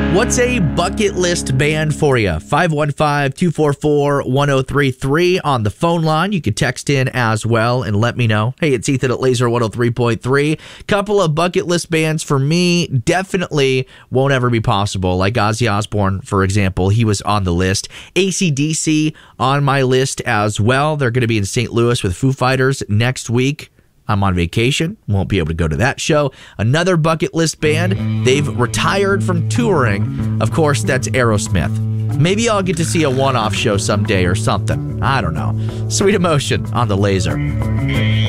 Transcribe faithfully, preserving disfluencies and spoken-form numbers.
What's a bucket list band for you? five one five, two four four, one oh three three on the phone line. You can text in as well and let me know. Hey, it's Ethan at Laser one oh three point three. Couple of bucket list bands for me definitely won't ever be possible. Like Ozzy Osbourne, for example, he was on the list. A C D C on my list as well. They're going to be in Saint Louis with Foo Fighters next week. I'm on vacation, won't be able to go to that show. Another bucket list band, they've retired from touring. Of course, that's Aerosmith. Maybe I'll get to see a one-off show someday or something. I don't know. Sweet Emotion on the Laser.